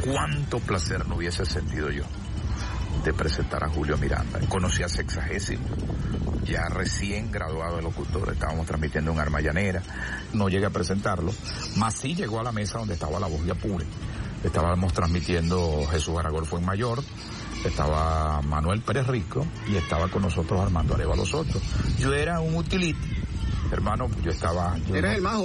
cuánto placer no hubiese sentido yo de presentar a Julio Miranda. Conocí a Sexagésimo, ya recién graduado de locutor, estábamos transmitiendo en Arma Llanera, no llegué a presentarlo, mas sí llegó a la mesa donde estaba La Voz de Apure. Estábamos transmitiendo Jesús Aragón Fuenmayor, estaba Manuel Pérez Rico y estaba con nosotros Armando Arévalo Soto. Yo era un utility, hermano, yo estaba... ¿Eres el más